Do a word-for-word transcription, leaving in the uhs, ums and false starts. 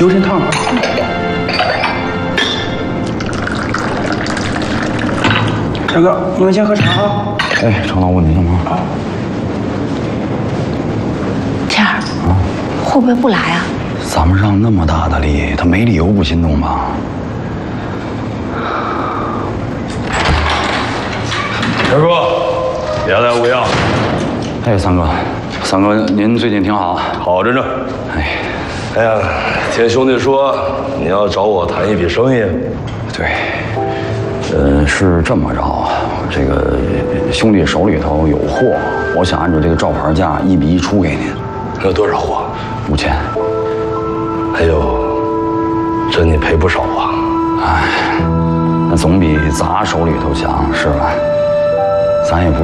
留神烫。大哥，你们先喝茶啊。 哎，常老问你干嘛？ 天儿，啊，会不会不来啊？ 咱们让那么大的力，他没理由不心动吧？ 二哥，别来无恙。 哎，三哥，三哥，您最近挺好？ 好着呢。 哎， 哎呀，听兄弟说你要找我谈一笔生意。 对，呃，是这么着，这个兄弟手里头有货，我想按照这个照牌价一比一出给您。 有多少货？ 五千。 哎呦，这你赔不少啊！ 哎，那总比砸手里头强，是吧？咱也不。